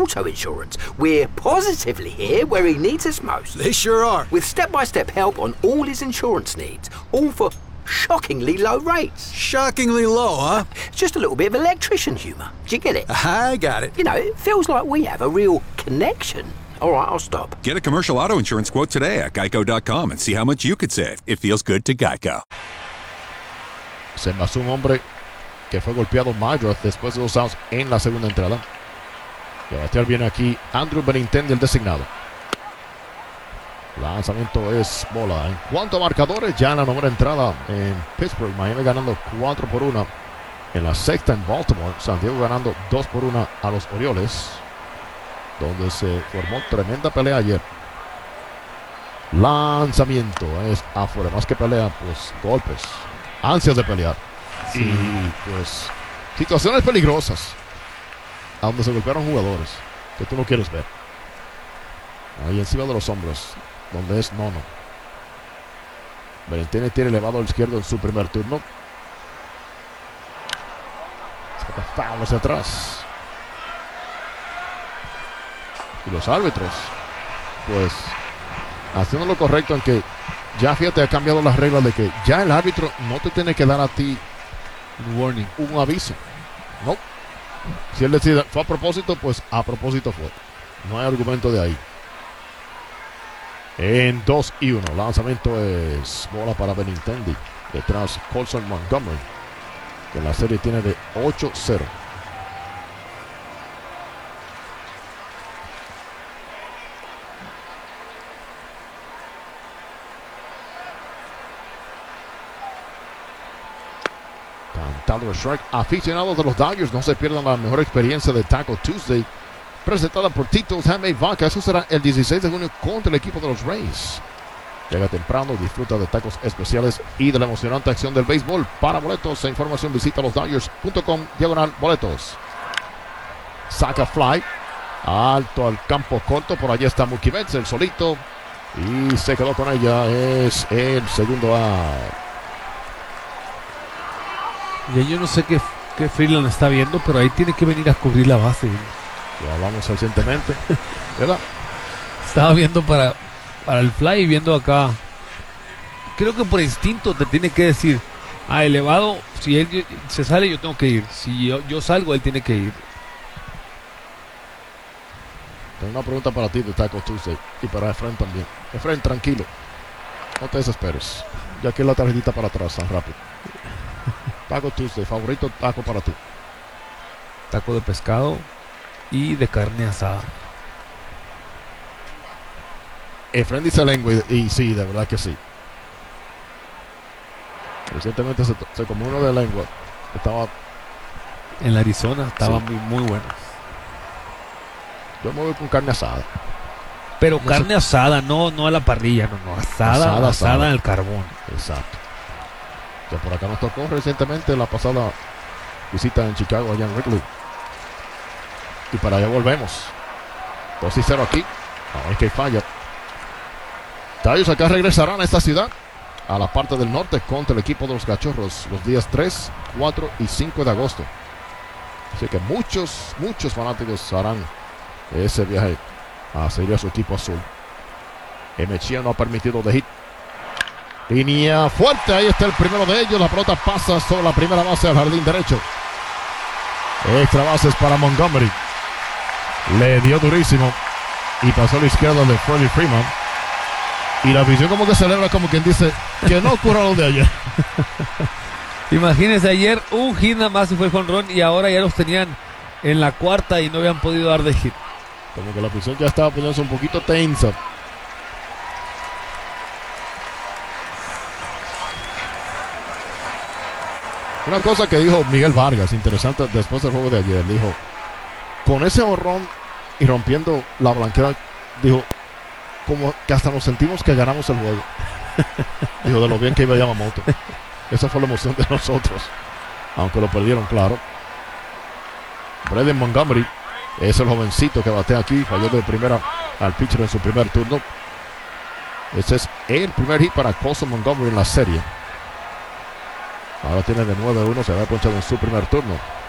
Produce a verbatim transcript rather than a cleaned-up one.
Auto Insurance. We're positively here where he needs us most. They sure are. With step-by-step help on all his insurance needs, all for shockingly low rates. Shockingly low, huh? It's just a little bit of electrician humour. Do you get it? I got it. You know, it feels like we have a real connection. All right, I'll stop. Get a commercial auto insurance quote today at geico dot com and see how much you could save. It feels good to Geico. Se envasó un hombre que fue golpeado Madroth después de dos outs en la segunda entrada. Y a batear viene aquí Andrew Benintendi, el designado. Lanzamiento es bola. En cuanto a marcadores, ya en la novena entrada en Pittsburgh, Miami ganando cuatro por uno. En la sexta en Baltimore, San Diego ganando dos por uno a los Orioles, donde se formó tremenda pelea ayer. Lanzamiento es afuera, más que pelea, pues golpes, ansias de pelear. Sí. Y pues situaciones peligrosas, a donde se golpearon jugadores que tú no quieres ver. Ahí encima de los hombros, donde es Nono. Benintendi tiene elevado al izquierdo en su primer turno. Saca foul hacia atrás. Y los árbitros, pues, haciendo lo correcto en que ya fíjate, ha cambiado las reglas de que ya el árbitro no te tiene que dar a ti un warning, un aviso. No. Si él decide, fue a propósito, pues a propósito fue. No hay argumento de ahí. En dos y uno, lanzamiento es bola para Benintendi. Detrás Colson Montgomery, que la serie tiene de ocho cero. Cantado el strike. Aficionados de los Dodgers, no se pierdan la mejor experiencia de Taco Tuesday, presentada por Tito's Handmade Vodka. Eso será el dieciséis de junio contra el equipo de los Rays. Llega temprano, disfruta de tacos especiales y de la emocionante acción del béisbol. Para boletos e información visita los Dodgers punto com diagonal boletos. Saca fly alto al campo corto. Por allí está Mookie Betts, el solito, y se quedó con ella. Es el segundo out. Y yo no sé qué, qué Freeland está viendo, pero ahí tiene que venir a cubrir la base. Lo hablamos recientemente, ¿verdad? Estaba viendo para, para el fly y viendo acá. Creo que por instinto te tiene que decir, ah, elevado, si él se sale yo tengo que ir. Si yo, yo salgo, él tiene que ir. Tengo una pregunta para ti de Taco Tuesday y para Efraín también. Efraín, tranquilo, no te desesperes. Ya que la tarjetita para atrás tan rápido. Taco Tuesday, favorito taco para ti. Taco de pescado y de carne asada. Efraín dice lengua y, y sí, de verdad que sí. Recientemente se, se comió uno de lengua. Estaba en la Arizona, estaba sí. muy, muy bueno. Yo me voy con carne asada. Pero no carne sé. asada, no, no a la parrilla, no, no, asada, asada, asada, asada al carbón. Exacto. Ya por acá nos tocó recientemente la pasada visita en Chicago, allá en Wrigley. Y para allá volvemos. dos y cero aquí. A ver qué falla. Tallos acá regresarán a esta ciudad, a la parte del norte, contra el equipo de los Cachorros, los días tres, cuatro y cinco de agosto. Así que muchos, muchos fanáticos harán ese viaje a seguir a su equipo azul. Mejía no ha permitido de hit. Línea fuerte, ahí está el primero de ellos. La pelota pasa sobre la primera base al jardín derecho. Extra bases para Montgomery. Le dio durísimo y pasó a la izquierda de Freddie Freeman. Y la afición como que celebra, como quien dice que no ocurra lo de ayer. Imagínense, ayer un hit nada más y fue jonrón, y ahora ya los tenían en la cuarta y no habían podido dar de hit. Como que la afición ya estaba poniéndose un poquito tensa. Una cosa que dijo Miguel Vargas, interesante, después del juego de ayer, dijo, con ese honrón y rompiendo la blanquera, dijo, como que hasta nos sentimos que ganamos el juego. Dijo, de lo bien que iba Yamamoto. Esa fue la emoción de nosotros, aunque lo perdieron, claro. Braden Montgomery es el jovencito que batea aquí, falló de primera al pitcher en su primer turno. Ese es el primer hit para Colson Montgomery en la serie. Ahora tiene de nueve a uno, se había ponchado en su primer turno.